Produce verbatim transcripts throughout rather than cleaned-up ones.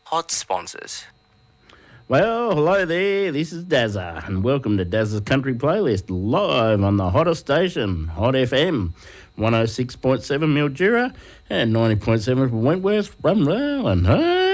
Hot sponsors. Well, hello there, this is Dazza, and welcome to Dazza's Country Playlist, live on the hottest station, Hot F M, one oh six point seven Mildura and ninety point seven for Wentworth, Brumwell and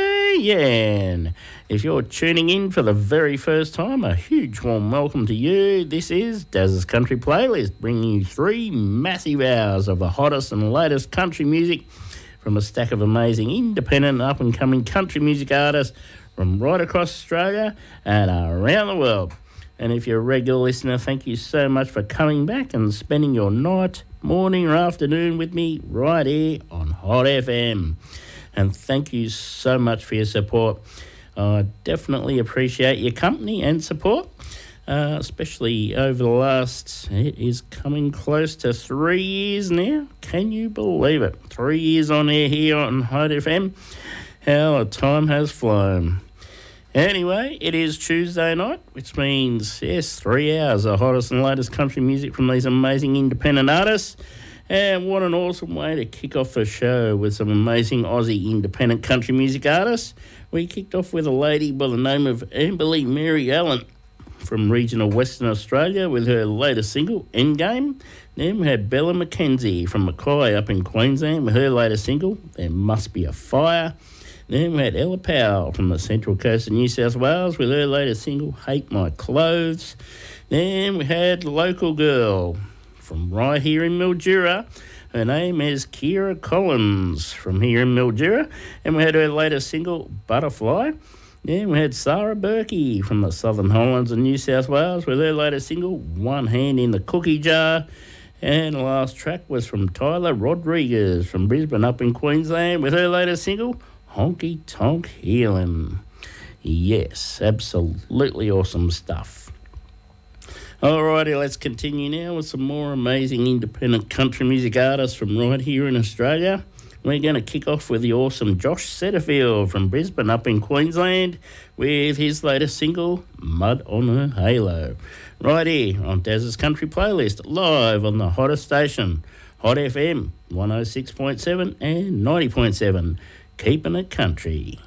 Heyyan. If you're tuning in for the very first time, a huge warm welcome to you. This is Dazza's Country Playlist, bringing you three massive hours of the hottest and latest country music from a stack of amazing independent up-and-coming country music artists from right across Australia and around the world. And if you're a regular listener, thank you so much for coming back and spending your night, morning or afternoon with me right here on Hot F M. And thank you so much for your support. I definitely appreciate your company and support, uh, especially over the last, it is coming close to three years now. Can you believe it? Three years on air here on Hot F M. How the time has flown. Anyway, it is Tuesday night, which means, yes, three hours of hottest and latest country music from these amazing independent artists. And what an awesome way to kick off the show with some amazing Aussie independent country music artists. We kicked off with a lady by the name of Amberly Mary Allen from regional Western Australia with her latest single, Endgame. Then we had Bella McKenzie from Mackay up in Queensland with her latest single, There Must Be a Fire. Then we had Ella Powell from the Central Coast of New South Wales with her latest single, Hate My Clothes. Then we had Local Girl from right here in Mildura. Her name is Kira Collins from here in Mildura. And we had her latest single, Butterfly. Then we had Sarah Berkey from the Southern Highlands of New South Wales with her latest single, One Hand in the Cookie Jar. And the last track was from Tyler Rodriguez from Brisbane up in Queensland with her latest single, Honky Tonk Healing. Yes, absolutely awesome stuff. Alrighty, let's continue now with some more amazing independent country music artists from right here in Australia. We're going to kick off with the awesome Josh Setterfield from Brisbane up in Queensland with his latest single, Mud on Her Halo. Right here on Dazza's Country Playlist, live on the hottest station, Hot F M, one oh six point seven and ninety point seven. Keeping it country.